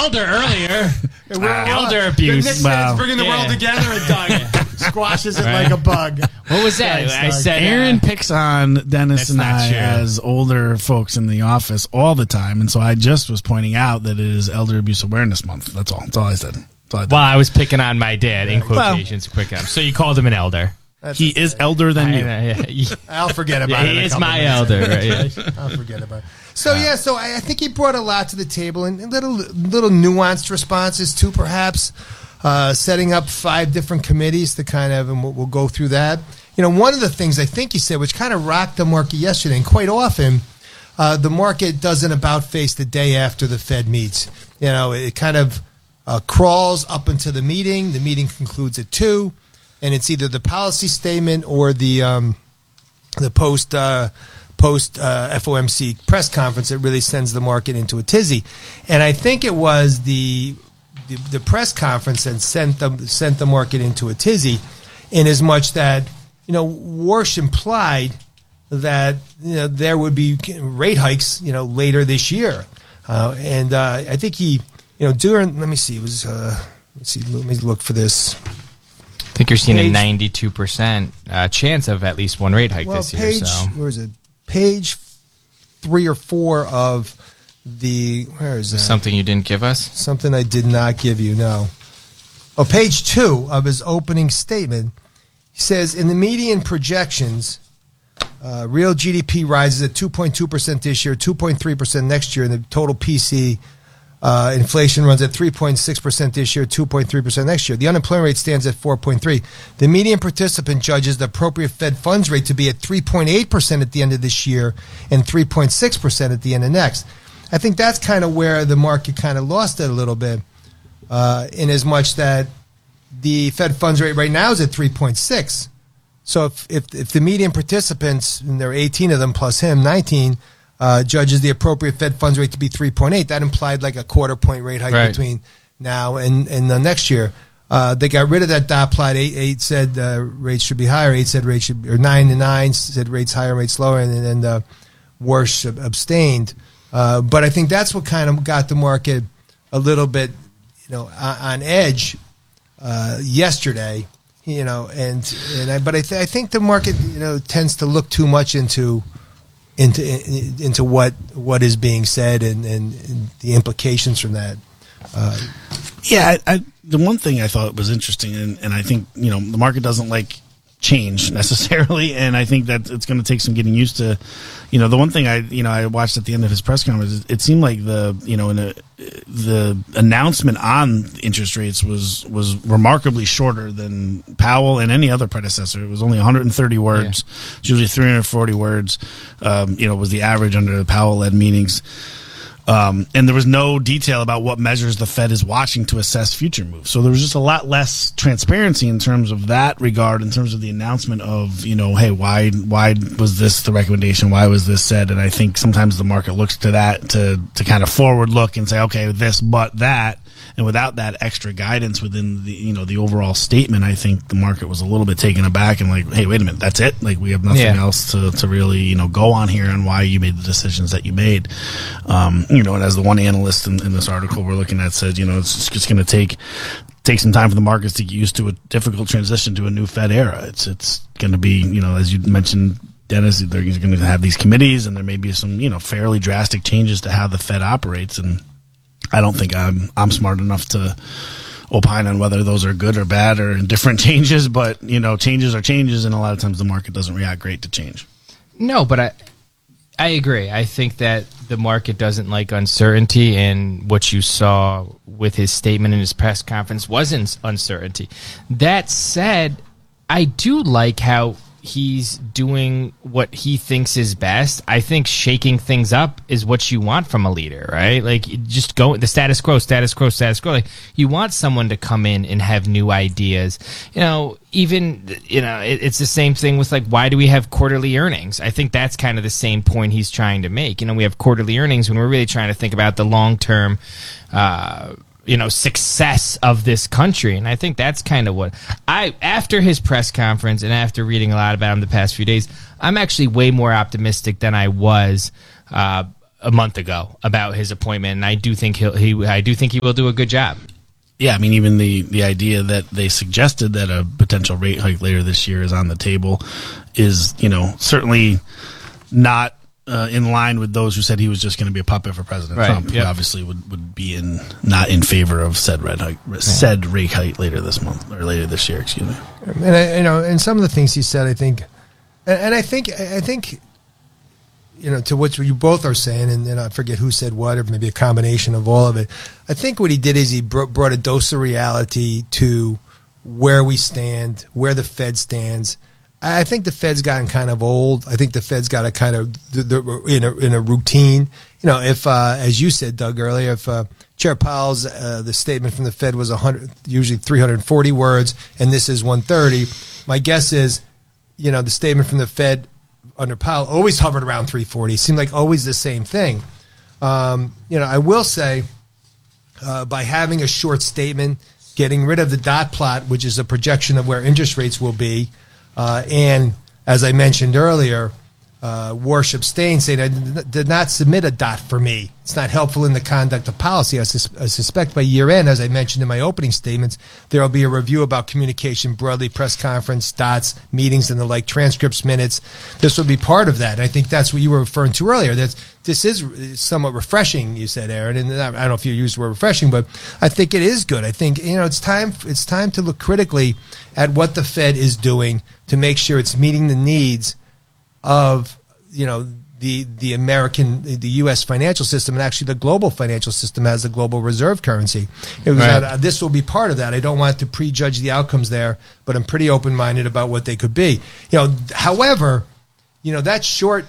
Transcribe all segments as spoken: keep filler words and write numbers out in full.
elder earlier. We're uh, all, elder abuse. Nick Wow. bringing the Yeah. world together, and Doug squashes it Right. like a bug. What was that? Thanks, I Doug. said Aaron uh, picks on Dennis That's and not I true. as older folks in the office all the time, and so I just was pointing out that it is Elder Abuse Awareness Month. That's all. That's all I said. That's all I did. Well, I was picking on my dad in Well- quotations. quick up. So you called him an elder. That's he is elder than I you. know, yeah. I'll forget about Yeah, it. in he a is couple my minutes. elder. Right? Yeah. I'll forget about it. So yeah, so I, I think he brought a lot to the table, and little little nuanced responses too, perhaps. Uh, setting up five different committees to kind of, and we'll, we'll go through that. You know, one of the things I think he said, which kind of rocked the market yesterday, and quite often, uh, the market doesn't about face the day after the Fed meets. You know, it kind of uh, crawls up into the meeting. The meeting concludes at two, and it's either the policy statement or the um, the post uh, post uh, F O M C press conference that really sends the market into a tizzy. And I think it was the the, the press conference that sent the sent the market into a tizzy, in as much that, you know, Warsh implied that, you know, there would be rate hikes, you know, later this year, uh, and uh, I think he, you know, during let me see, it was uh, let's see, let me look for this. I think you're seeing Page- a ninety-two percent uh, chance of at least one rate hike Well, this year. page So where is it? Page three or four of the where is that? something you didn't give us. Something I did not give you. No. Oh, page two of his opening statement. He says, in the median projections, uh, real G D P rises at two point two percent this year, two point three percent next year, and the total P C uh, inflation runs at three point six percent this year, two point three percent next year. The unemployment rate stands at four point three. The median participant judges the appropriate Fed funds rate to be at three point eight percent at the end of this year and three point six percent at the end of next. I think that's kind of where the market kind of lost it a little bit, uh, in as much that the Fed funds rate right now is at three point six. So if, if if the median participants, and there are eighteen of them plus him, nineteen, uh, judges the appropriate Fed funds rate to be three point eight, that implied like a quarter point rate hike Right. between now and, and the next year. Uh, they got rid of that dot plot. Eight, eight said uh, rates should be higher. Eight said rates should be, or nine to nine said rates higher, rates lower, and then uh, Warsh abstained. Uh, but I think that's what kind of got the market a little bit, you know, on, on edge uh, yesterday. You know, and and I, but I, th- I think the market, you know, tends to look too much into into into what what is being said and, and, and the implications from that. Uh, Yeah, I, I, the one thing I thought was interesting, and, and I think, you know, the market doesn't like change necessarily, and I think that it's going to take some getting used to. You know, the one thing I, you know, I watched at the end of his press conference, it, it seemed like the, you know, in a, the announcement on interest rates was was remarkably shorter than Powell and any other predecessor. It was only one hundred thirty words. Yeah. It's usually three hundred forty words. Um, you know, was the average under the Powell-led meetings. Um, and there was no detail about what measures the Fed is watching to assess future moves. So there was just a lot less transparency in terms of that regard, in terms of the announcement of, you know, hey, why why was this the recommendation? Why was this said? And I think sometimes the market looks to that to, to kind of forward look and say, okay, this, but that. And without that extra guidance within the, you know, the overall statement, I think the market was a little bit taken aback and like, hey, wait a minute, that's it? Like, we have nothing Yeah. else to, to really, you know, go on here and why you made the decisions that you made. Um, you know, and as the one analyst in, in this article we're looking at said, you know, it's just going to take take some time for the markets to get used to a difficult transition to a new Fed era. It's it's going to be, you know, as you mentioned, Dennis, they're going to have these committees, and there may be some, you know, fairly drastic changes to how the Fed operates. And I don't think I'm I'm smart enough to opine on whether those are good or bad or different changes, but, you know, changes are changes, and a lot of times the market doesn't react great to change. No, but I I agree. I think that the market doesn't like uncertainty, and what you saw with his statement in his press conference wasn't uncertainty. That said, I do like how he's doing what he thinks is best. I think shaking things up is what you want from a leader, right? Like, just go the status quo, status quo, status quo. Like, you want someone to come in and have new ideas. You know, even, you know, it, it's the same thing with, like, why do we have quarterly earnings? I think that's kind of the same point he's trying to make. You know, we have quarterly earnings when we're really trying to think about the long-term, uh, you know, success of this country. And I think that's kind of what I, after his press conference and after reading a lot about him the past few days, I'm actually way more optimistic than I was uh, a month ago about his appointment, and I do think he'll he I do think he will do a good job. Yeah, I mean, even the, the idea that they suggested that a potential rate hike later this year is on the table is, you know, certainly not uh, in line with those who said he was just going to be a puppet for President Right, Trump. yep. He obviously would, would be in not in favor of said red hike, said rate hike later this month or later this year. Excuse me. And I, you know, and some of the things he said, I think, and, and I think, I think. You know, to what you both are saying, and, and I forget who said what, or maybe a combination of all of it. I think what he did is he br- brought a dose of reality to where we stand, where the Fed stands. I think the Fed's gotten kind of old. I think the Fed's got a kind of the, the, in a in a routine. You know, if uh, as you said, Doug, earlier, if uh, Chair Powell's uh, the statement from the Fed was one hundred, usually three hundred forty words, and this is one thirty, my guess is, you know, the statement from the Fed under Powell always hovered around three forty. It seemed like always the same thing. Um, you know, I will say uh, by having a short statement, getting rid of the dot plot, which is a projection of where interest rates will be, uh, and as I mentioned earlier, uh, Warsh abstained, saying I did not submit a dot for me. It's not helpful in the conduct of policy. I, sus- I suspect by year end, as I mentioned in my opening statements, there will be a review about communication broadly, press conference, dots, meetings, and the like, transcripts, minutes. This will be part of that. And I think that's what you were referring to earlier. That's, this is somewhat refreshing, you said, Aaron. And I don't know if you used the word refreshing, but I think it is good. I think, you know, it's time, it's time to look critically at what the Fed is doing to make sure it's meeting the needs of, you know, the the American, the U S financial system, and actually the global financial system as the global reserve currency. It was Right. that, uh, this will be part of that. I don't want to prejudge the outcomes there, but I'm pretty open-minded about what they could be. You know, however, you know, that short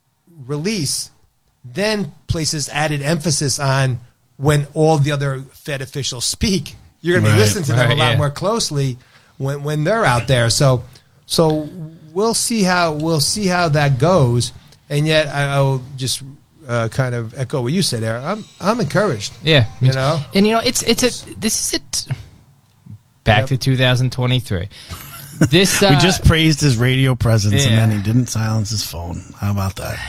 release then places added emphasis on when all the other Fed officials speak. You're going to be Right, listening to them right, a lot yeah. more closely when when they're out there. So so we'll see how we'll see how that goes. And yet I, I will just uh, kind of echo what you said, Aaron. I'm I'm encouraged. Yeah, You know? and you know, it's it's a this is it. Back Yep. to two thousand twenty-three. This uh, We just praised his radio presence, yeah. and then he didn't silence his phone. How about that?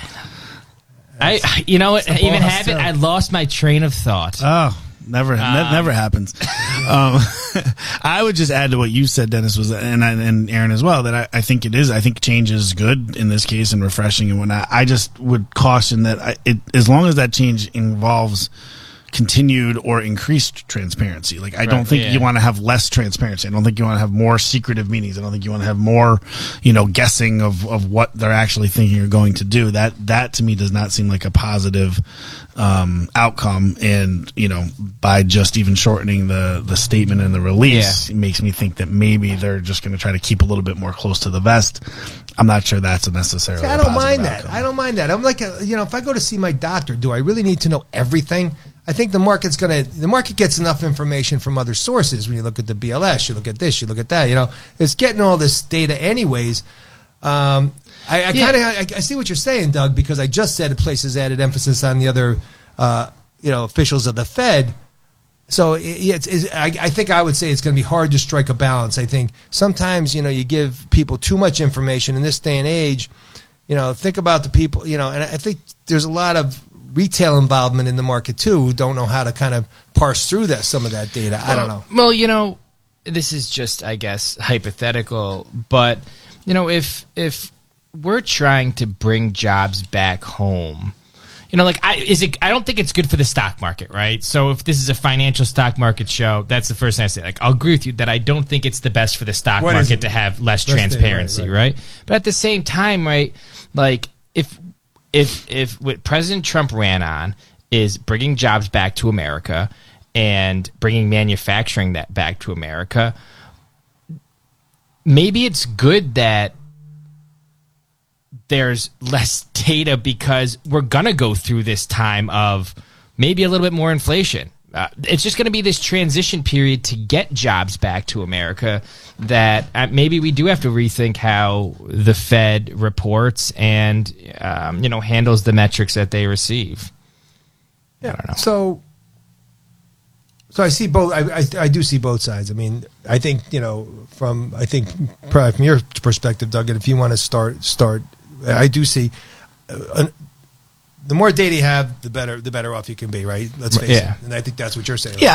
I you know what It's a even boss, have it. too. I lost my train of thought. Oh, never, ne- Um, never happens. um, I would just add to what you said, Dennis, was and I- and Aaron as well, that I, I think it is. I think change is good in this case and refreshing and whatnot. I just would caution that I, it, as long as that change involves continued or increased transparency. Like, I don't Right, think yeah. you want to have less transparency. I don't think you want to have more secretive meetings. I don't think you want to have more, you know, guessing of, of what they're actually thinking or going to do. That, that to me does not seem like a positive, um, outcome. And, you know, by just even shortening the, the statement and the release, Yeah. it makes me think that maybe they're just going to try to keep a little bit more close to the vest. I'm not sure that's a necessarily. See, I a don't positive mind that. outcome. I don't mind that. I'm like, a, you know, if I go to see my doctor, do I really need to know everything? I think the market's going to, the market gets enough information from other sources. When you look at the B L S, you look at this, you look at that, you know, it's getting all this data anyways. Um, I, I Yeah. kind of, I, I see what you're saying, Doug, because I just said it places added emphasis on the other, uh, you know, officials of the Fed. So it, it's, it's, I, I think I would say it's going to be hard to strike a balance. I think sometimes, you know, you give people too much information in this day and age. You know, think about the people, you know, and I think there's a lot of retail involvement in the market too who don't know how to kind of parse through that some of that data. I don't know. Well, you know, this is just, I guess, hypothetical, but you know, if if we're trying to bring jobs back home, you know, like, I is it? I don't think it's good for the stock market, right? So if this is a financial stock market show, that's the first thing I say. Like, I'll agree with you that I don't think it's the best for the stock What is market it? to have less Less data, transparency, right, right, right. But at the same time, right, like if if if what President Trump ran on is bringing jobs back to America and bringing manufacturing that back to America, maybe it's good that there's less data because we're going to go through this time of maybe a little bit more inflation. Uh, it's just going to be this transition period to get jobs back to America that uh, maybe we do have to rethink how the Fed reports and, um, you know, handles the metrics that they receive. I don't know. So, so I see both. I, I I do see both sides. I mean, I think, you know, from I think probably from your perspective, Doug, and if you want to start start, I do see uh, the more data you have, the better the better off you can be, right? Let's face Yeah. it. And I think that's what you're saying. Yeah,